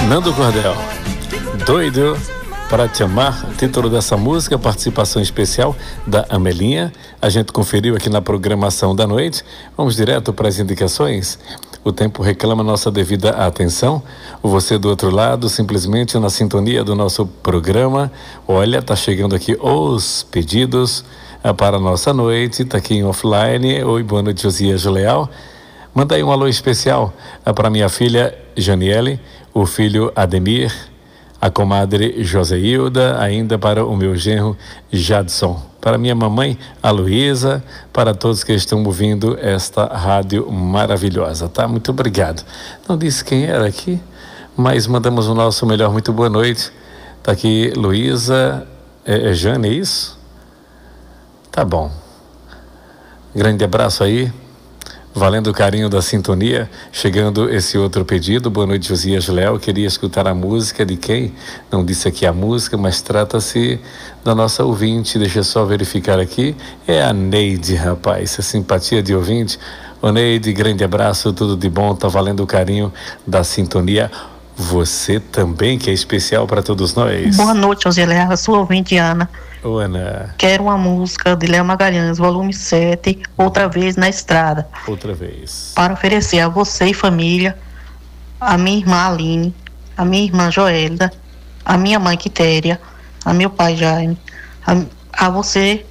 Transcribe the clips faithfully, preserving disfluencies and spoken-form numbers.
Nando Cordel, Doido para Te Amar, título dessa música, participação especial da Amelinha. A gente conferiu aqui na programação da noite. Vamos direto para as indicações. O tempo reclama nossa devida atenção. Você do outro lado, simplesmente na sintonia do nosso programa. Olha, tá chegando aqui os pedidos para a nossa noite. Tá aqui em offline. Oi, boa noite, Josias Leal. Manda aí um alô especial para minha filha Janiele, o filho Ademir, a comadre Joseilda, ainda para o meu genro Jadson, para minha mamãe Aloísa, para todos que estão ouvindo esta rádio maravilhosa, tá? Muito obrigado. Não disse quem era aqui, mas mandamos o nosso melhor muito boa noite. Tá aqui Luísa, é, é Jane, é isso? Tá bom. Grande abraço aí. Valendo o carinho da sintonia, chegando esse outro pedido. Boa noite, Josias Léo. Queria escutar a música de quem? Não disse aqui a música, mas trata-se da nossa ouvinte. Deixa eu só verificar aqui. É a Neide, rapaz. Essa simpatia de ouvinte. Ô Neide, grande abraço, tudo de bom. Tá valendo o carinho da sintonia. Você também, que é especial para todos nós. Boa noite, José Léo. Eu sou ouvinte, Ana. Ô, Ana. Quero uma música de Léo Magalhães, volume sete, Outra Vez na Estrada. Outra vez. Para oferecer a você e família, a minha irmã Aline, a minha irmã Joelda, a minha mãe Quitéria, a meu pai Jaime, a, a você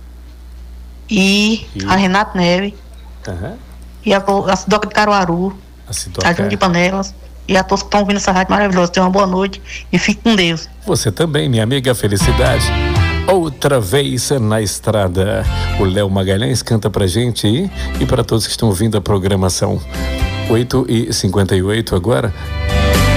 e, e? a Renata Neve, uhum. e a, a Sidoca de Caruaru, a Sidoca. a Júnior de Panelas. E a todos que estão ouvindo essa rádio maravilhosa. Tenham uma boa noite e fique com Deus. Você também, minha amiga, felicidade. Outra Vez na Estrada. O Léo Magalhães canta pra gente aí e para todos que estão ouvindo a programação. oito e cinquenta e oito agora.